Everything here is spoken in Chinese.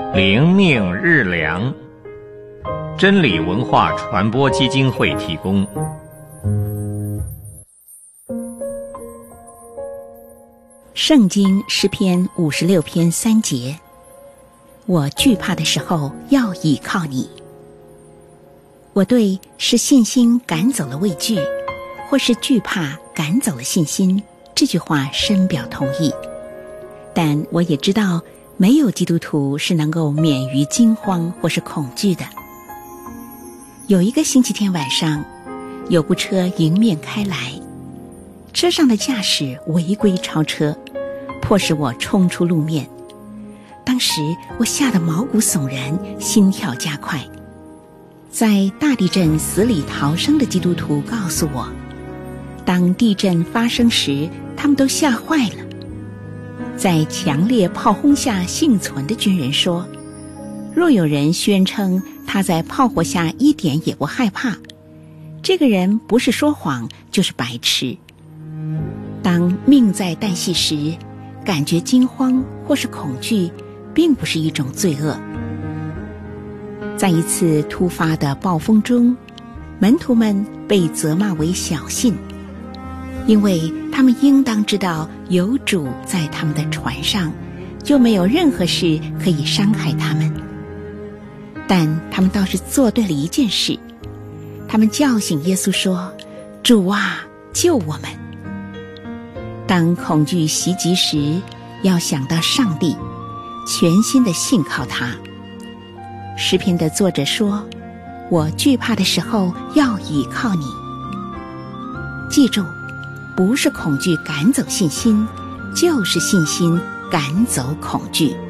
灵命日粮，真理文化传播基金会提供。 圣经诗篇56篇3节，我惧怕的时候要倚靠你。我对是信心赶走了畏惧，或是惧怕赶走了信心这句话深表同意，但我也知道没有基督徒是能够免于惊慌或是恐惧的。有一个星期天晚上，有部车迎面开来，车上的驾驶违规超车，迫使我冲出路面。当时我吓得毛骨悚然，心跳加快。在大地震死里逃生的基督徒告诉我，当地震发生时，他们都吓坏了。在强烈炮轰下幸存的军人说，若有人宣称他在炮火下一点也不害怕，这个人不是说谎就是白痴。当命在旦夕时，感觉惊慌或是恐惧并不是一种罪恶。在一次突发的暴风中，门徒们被责骂为小信，因为他们应当知道有主在他们的船上，就没有任何事可以伤害他们。但他们倒是做对了一件事，他们叫醒耶稣说，主啊，救我们。当恐惧袭击时，要想到上帝，全心的信靠他。诗篇的作者说，我惧怕的时候要倚靠你。记住，不是恐惧赶走信心，就是信心赶走恐惧。